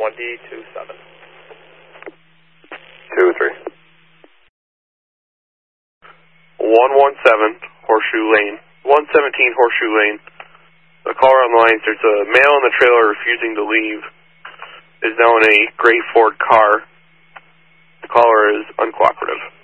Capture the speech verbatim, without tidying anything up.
one D two seven. two three. one one seven Horseshoe Lane. one seventeen Horseshoe Lane. The caller on the line, there's a male in the trailer refusing to leave. Is now in a gray Ford car. The caller is uncooperative.